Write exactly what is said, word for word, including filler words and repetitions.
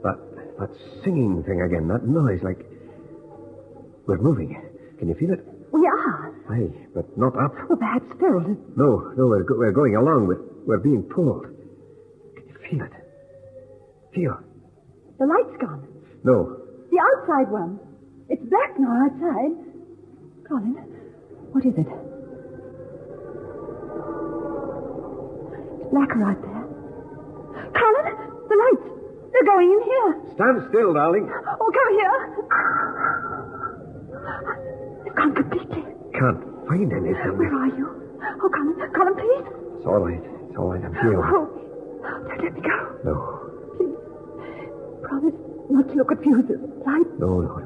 That, that singing thing again, that noise, like... We're moving. Can you feel it? We are. Aye, but not up. Well, perhaps Phil... No, no, we're, go- we're going along. We're, we're being pulled. Can you feel it? Feel. The light's gone. No. The outside one. It's black now outside. Colin, what is it? It's blacker out there. Colin, the lights. They're going in here. Stand still, darling. Oh, come here. It's gone completely. Can't find anything. Where are you? Oh, Colin, Colin, please. It's all right. It's all right. I'm here. Oh, don't let me go. No. Please. Promise not to look at fuses. Light. No, no.